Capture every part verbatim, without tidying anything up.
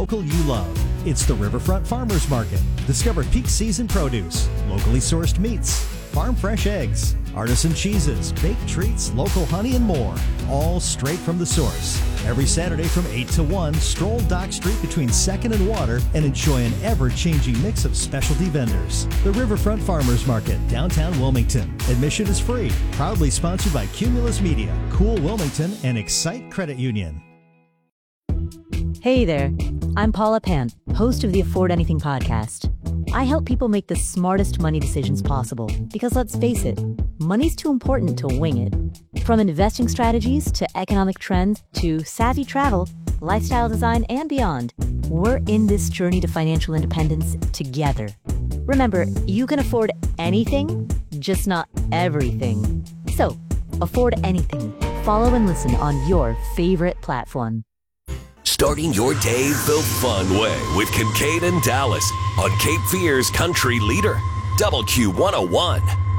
local you love. It's the Riverfront Farmers Market. Discover peak season produce, locally sourced meats, farm fresh eggs, artisan cheeses, baked treats, local honey, and more. All straight from the source. Every Saturday from eight to one, stroll Dock Street between second and Water and enjoy an ever-changing mix of specialty vendors. The Riverfront Farmers Market, downtown Wilmington. Admission is free. Proudly sponsored by Cumulus Media, Cool Wilmington, and Excite Credit Union. Hey there, I'm Paula Pant, host of the Afford Anything podcast. I help people make the smartest money decisions possible because, let's face it, money's too important to wing it. From investing strategies to economic trends to savvy travel, lifestyle design, and beyond, we're in this journey to financial independence together. Remember, you can afford anything, just not everything. So, afford anything. Follow and listen on your favorite platform. Starting your day the fun way with Kincaid and Dallas on Cape Fear's Country Leader, W Q one oh one.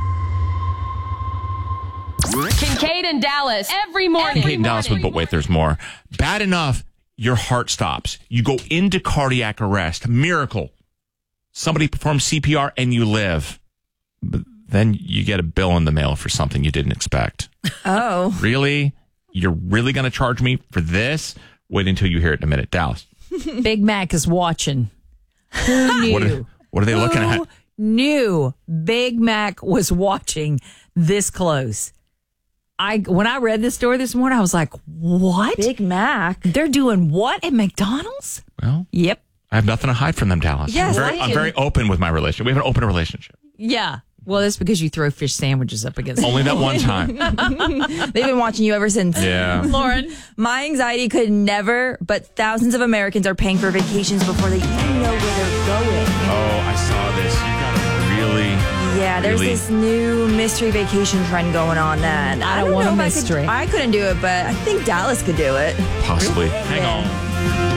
Kincaid and Dallas every morning. Kincaid and Dallas, but wait, there's more. Bad enough, your heart stops. You go into cardiac arrest. Miracle. Somebody performs C P R and you live. But then you get a bill in the mail for something you didn't expect. Oh. Really? You're really going to charge me for this? Wait until you hear it in a minute. Dallas. Big Mac is watching. Who knew? What are, what are they looking Who at? Knew Big Mac was watching this close. I when I read this story this morning, I was like, what? Big Mac? They're doing what at McDonald's? Well, yep. I have nothing to hide from them, Dallas. Yes, I'm very, I I'm very open with my relationship. We have an open relationship. Yeah. Well, that's because you throw fish sandwiches up against Only that one time. They've been watching you ever since. Yeah. Lauren. My anxiety could never, but thousands of Americans are paying for vacations before they even know where they're going. Oh, I saw this. You got to really... Yeah, there's really... this new mystery vacation trend going on that I I don't don't want know a if mystery. I, could, I couldn't do it, but I think Dallas could do it. Possibly. Hang on.